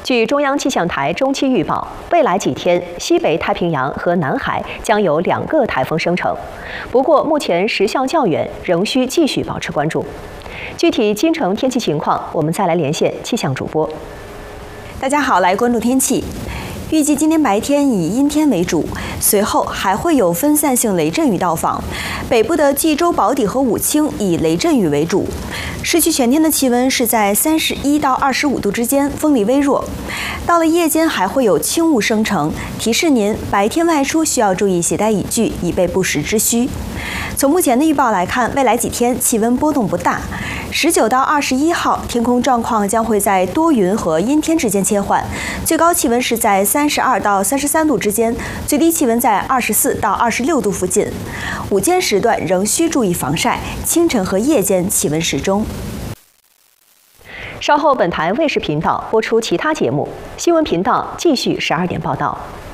据中央气象台中期预报，未来几天西北太平洋和南海将有2个台风生成，不过目前时效较远，仍需继续保持关注。具体京城天气情况，我们再来连线气象主播。 大家好，来关注天气。预计今天白天以阴天为主，随后还会有分散性雷阵雨到访。北部的冀州、宝坻和武清以雷阵雨为主。市区全天的气温是在31到25度之间，风力微弱。到了夜间还会有轻雾生成，提示您白天外出需要注意携带雨具，以备不时之需。从目前的预报来看，未来几天气温波动不大。19到21号，天空状况将会在多云和阴天之间切换，最高气温是在32到33度之间，最低气温在24到26度附近。午间时段仍需注意防晒，清晨和夜间气温适中。 稍后，本台卫视频道播出其他节目，新闻频道继续12点报道。